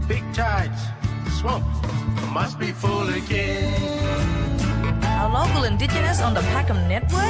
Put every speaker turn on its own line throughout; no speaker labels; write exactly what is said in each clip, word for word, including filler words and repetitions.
big tides, the swamp must be full again.
Our local indigenous on the Packham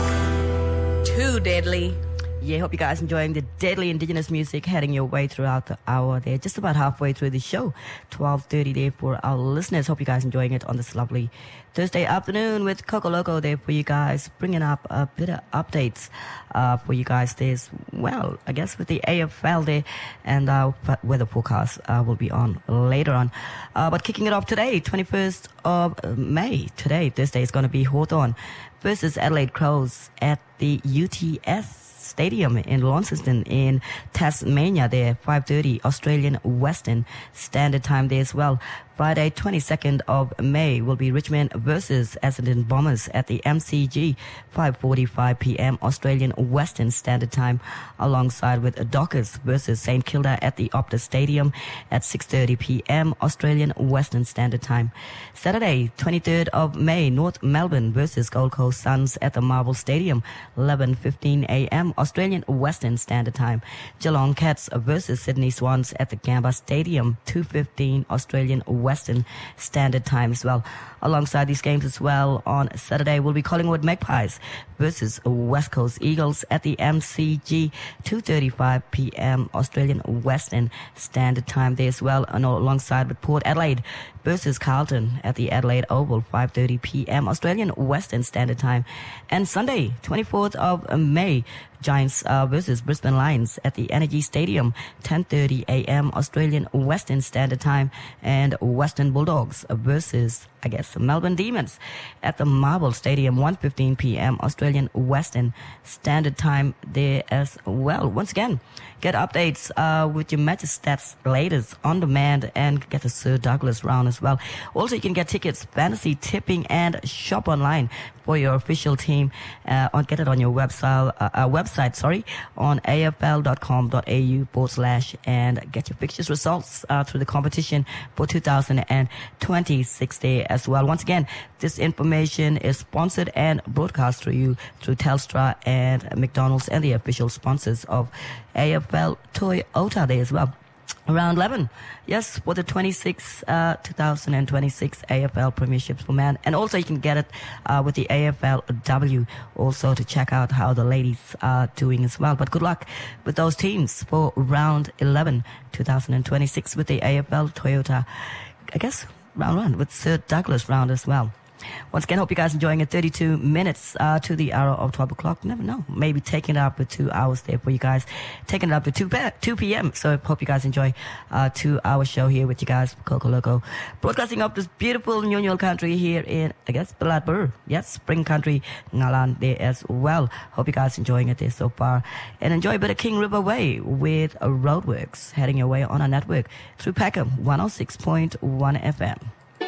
Network? Too deadly.
Yeah, hope you guys enjoying the deadly indigenous music heading your way throughout the hour. They're just about halfway through the show. twelve thirty there for our listeners. Hope you guys enjoying it on this lovely Thursday afternoon with Coco Loco there for you guys, bringing up a bit of updates uh, for you guys. There's, well, I guess with the A F L there, and our weather forecast uh, will be on later on. Uh, but kicking it off today, twenty-first of May, today, Thursday, is going to be Hawthorn versus Adelaide Crows at the U T S Stadium in Launceston in Tasmania there, five thirty Australian Western Standard Time there as well. Friday, twenty-second of May will be Richmond versus Essendon Bombers at the M C G, five forty-five p.m. Australian Western Standard Time, alongside with Dockers versus St Kilda at the Optus Stadium at six thirty p.m. Australian Western Standard Time. Saturday, twenty-third of May, North Melbourne versus Gold Coast Suns at the Marvel Stadium, eleven fifteen a.m. Australian Western Standard Time. Geelong Cats versus Sydney Swans at the Gamba Stadium, two fifteen Australian Western Standard Time as well. Alongside these games as well, on Saturday will be Collingwood Magpies versus West Coast Eagles at the M C G, two thirty-five p.m. Australian Western Standard Time there as well, and alongside with Port Adelaide versus Carlton at the Adelaide Oval, five thirty p.m. Australian Western Standard Time. And Sunday, twenty-fourth of May, Giants uh, versus Brisbane Lions at the Energy Stadium, ten thirty a.m. Australian Western Standard Time, and Western Bulldogs versus, I guess, Melbourne Demons at the Marvel Stadium, one fifteen p.m. Australian Western Standard Time there as well. Once again, get updates uh, with your match stats latest on demand and get the Sir Douglas round as well. Also, you can get tickets, fantasy tipping, and shop online for your official team. Uh, on get it on your website, uh, uh, website, sorry, on a f l dot com dot a u forward slash and get your fixtures results uh, through the competition for two thousand twenty-six there as well. Once again, this information is sponsored and broadcast through you through Telstra and McDonald's and the official sponsors of A F L Toyota there as well. Around eleven, yes, for the twenty-six, uh, two thousand twenty-six A F L Premierships for Men. And also you can get it uh, with the A F L W also to check out how the ladies are doing as well. But good luck with those teams for round eleven, two thousand twenty-six with the A F L Toyota, I guess, round one with Sir Douglas round as well. Once again, hope you guys enjoying it. thirty-two minutes uh, to the hour of twelve o'clock. Never know. Maybe taking it up with two hours there for you guys. Taking it up to two p.m. So hope you guys enjoy uh, two-hour show here with you guys, Coco Loco. Broadcasting up this beautiful Nyonyol country here in, I guess, Baladbur. Yes, Spring Country, Ngalan there as well. Hope you guys enjoying it there so far. And enjoy a bit of King River Way with uh, Roadworks heading your way on our network through Packham one oh six point one F M.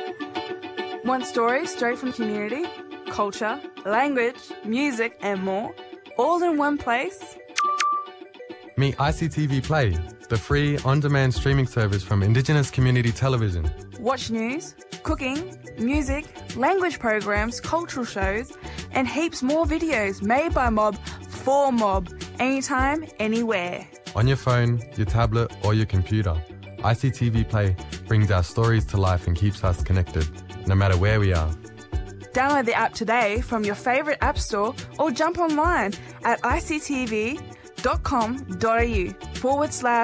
Want stories straight from community, culture, language, music and more, all in one place?
Meet I C T V Play, the free on-demand streaming service from Indigenous Community Television.
Watch news, cooking, music, language programs, cultural shows, and heaps more videos made by Mob for Mob, anytime, anywhere.
On your phone, your tablet or your computer, I C T V Play brings our stories to life and keeps us connected, no matter where we are.
Download the app today from your favourite app store or jump online at ictv.com.au forward slash